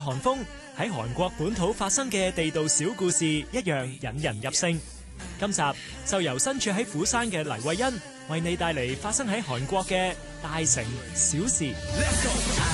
韓風喺韓國本土發生嘅地道小故事一樣引人入勝。今集就由身處喺釜山嘅黎慧欣為你帶嚟發生喺韓國嘅大城小事。